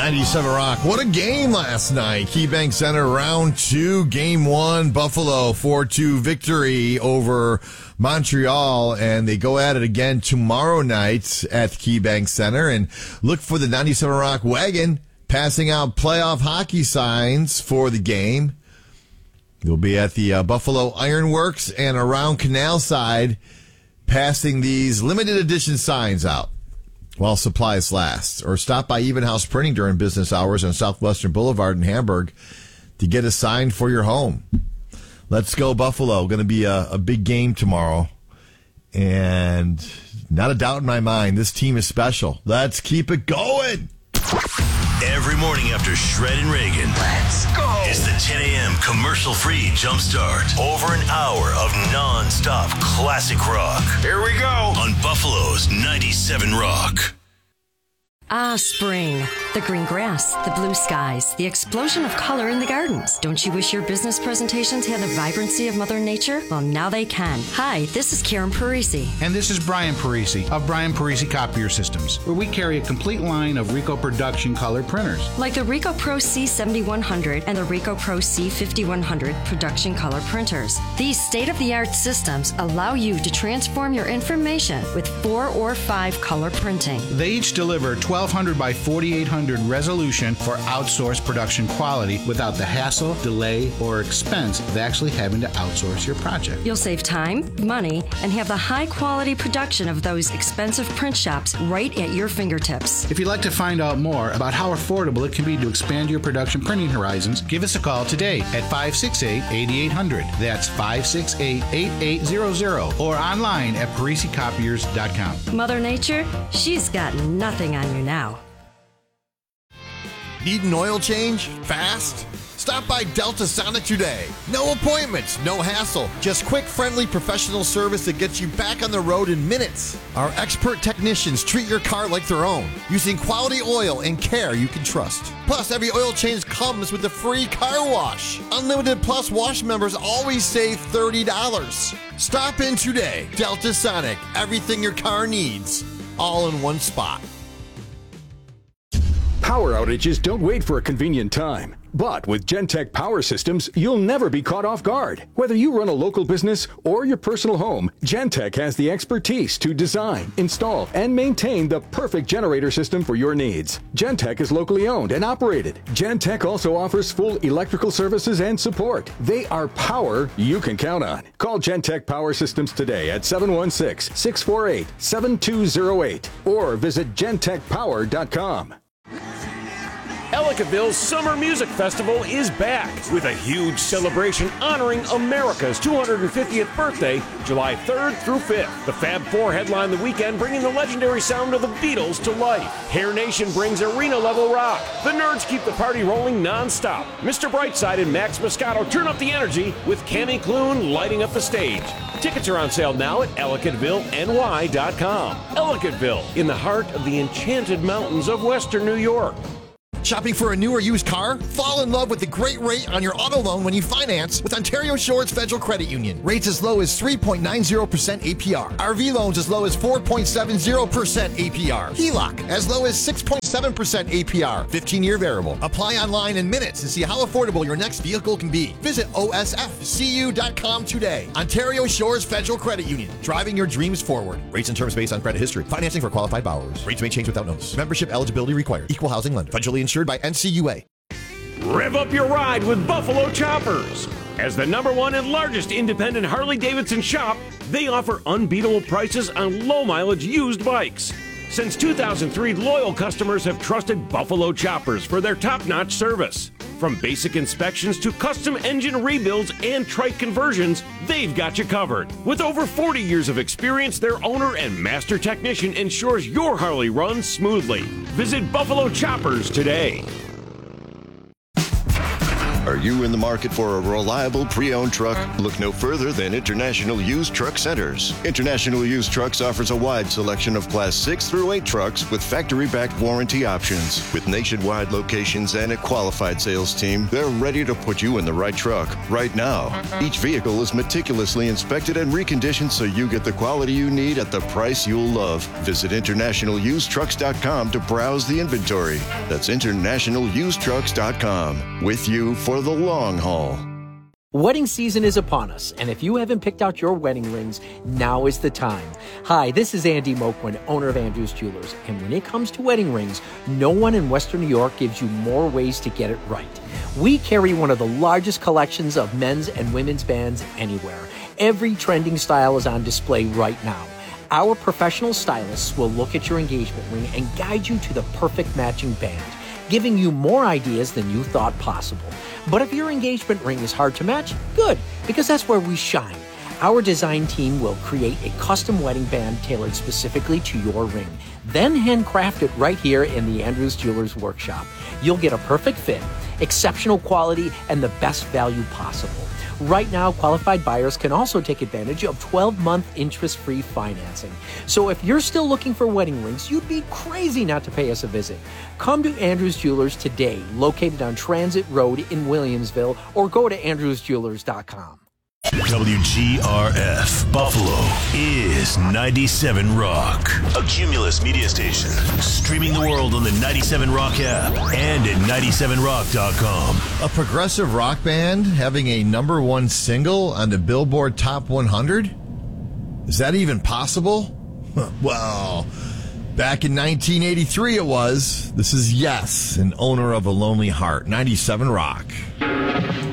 97 Rock. What a game last night. KeyBank Center, round 2, game 1. Buffalo 4-2 victory over Montreal, and they go at it again tomorrow night at KeyBank Center. And look for the 97 Rock wagon passing out playoff hockey signs for the game. You'll be at the Buffalo Ironworks and around Canal Side passing these limited edition signs out while supplies last. Or stop by Even House Printing during business hours on Southwestern Boulevard in Hamburg to get a sign for your home. Let's go Buffalo. Going to be a big game tomorrow. And not a doubt in my mind, this team is special. Let's keep it going. Every morning after Shred and Reagan. Let's go. It's the 10 a.m. commercial-free jumpstart. Over an hour of non-stop classic rock. Here we go. On Buffalo's 97 Rock. Ah, spring. The green grass, the blue skies, the explosion of color in the gardens. Don't you wish your business presentations had the vibrancy of Mother Nature? Well, now they can. Hi, this is Karen Parisi. And this is Brian Parisi of Brian Parisi Copier Systems, where we carry a complete line of Rico Production color printers. Like the Rico Pro C7100 and the Rico Pro C5100 production color printers. These state-of-the-art systems allow you to transform your information with 4 or 5 color printing. They each deliver 1200 by 4800 resolution for outsourced production quality without the hassle, delay, or expense of actually having to outsource your project. You'll save time, money, and have the high-quality production of those expensive print shops right at your fingertips. If you'd like to find out more about how affordable it can be to expand your production printing horizons, give us a call today at 568-8800. That's 568-8800 or online at ParisiCopiers.com. Mother Nature, she's got nothing on you now. Need an oil change? Fast? Stop by Delta Sonic today. No appointments, no hassle. Just quick, friendly, professional service that gets you back on the road in minutes. Our expert technicians treat your car like their own, using quality oil and care you can trust. Plus, every oil change comes with a free car wash. Unlimited Plus wash members always save $30. Stop in today. Delta Sonic, everything your car needs, all in one spot. Power outages don't wait for a convenient time. But with Gentech Power Systems, you'll never be caught off guard. Whether you run a local business or your personal home, Gentech has the expertise to design, install, and maintain the perfect generator system for your needs. Gentech is locally owned and operated. Gentech also offers full electrical services and support. They are power you can count on. Call Gentech Power Systems today at 716-648-7208 or visit gentechpower.com. Ellicottville's Summer Music Festival is back with a huge celebration honoring America's 250th birthday, July 3rd through 5th. The Fab Four headline the weekend, bringing the legendary sound of the Beatles to life. Hair Nation brings arena-level rock. The Nerds keep the party rolling non-stop. Mr. Brightside and Max Moscato turn up the energy with Cammy Clune lighting up the stage. Tickets are on sale now at EllicottvilleNY.com. Ellicottville, in the heart of the enchanted mountains of western New York. Shopping for a new or used car? Fall in love with the great rate on your auto loan when you finance with Ontario Shores Federal Credit Union. Rates as low as 3.90% APR. RV loans as low as 4.70% APR. HELOC as low as 6.7% APR. 15-year variable. Apply online in minutes and see how affordable your next vehicle can be. Visit OSFCU.com today. Ontario Shores Federal Credit Union. Driving your dreams forward. Rates and terms based on credit history. Financing for qualified borrowers. Rates may change without notice. Membership eligibility required. Equal housing lender. Federally insured by NCUA. Rev up your ride with Buffalo Choppers. As the #1 and largest independent Harley-Davidson shop, they offer unbeatable prices on low-mileage used bikes. Since 2003, loyal customers have trusted Buffalo Choppers for their top-notch service. From basic inspections to custom engine rebuilds and trike conversions, they've got you covered. With over 40 years of experience, their owner and master technician ensures your Harley runs smoothly. Visit Buffalo Choppers today. Are you in the market for a reliable pre-owned truck? Look no further than International Used Truck Centers. International Used Trucks offers a wide selection of Class 6 through 8 trucks with factory-backed warranty options. With nationwide locations and a qualified sales team, they're ready to put you in the right truck right now. Each vehicle is meticulously inspected and reconditioned so you get the quality you need at the price you'll love. Visit InternationalUsedTrucks.com to browse the inventory. That's InternationalUsedTrucks.com. With you for the long haul. Wedding season is upon us, and if you haven't picked out your wedding rings, now is the time. Hi, this is Andy Moquin, owner of Andrews Jewelers, and when it comes to wedding rings, no one in Western New York gives you more ways to get it right. We carry one of the largest collections of men's and women's bands anywhere. Every trending style is on display right now. Our professional stylists will look at your engagement ring and guide you to the perfect matching band, giving you more ideas than you thought possible. But if your engagement ring is hard to match, good, because that's where we shine. Our design team will create a custom wedding band tailored specifically to your ring, then handcraft it right here in the Andrews Jewelers workshop. You'll get a perfect fit, exceptional quality, and the best value possible. Right now, qualified buyers can also take advantage of 12-month interest-free financing. So if you're still looking for wedding rings, you'd be crazy not to pay us a visit. Come to Andrews Jewelers today, located on Transit Road in Williamsville, or go to andrewsjewelers.com. WGRF Buffalo is 97 Rock, a Cumulus media station, streaming the world on the 97 Rock app and at 97rock.com. A progressive rock band having a number one single on the Billboard Top 100? Is that even possible? Well, back in 1983 it was. This is Yes, an owner of a lonely heart. 97 Rock.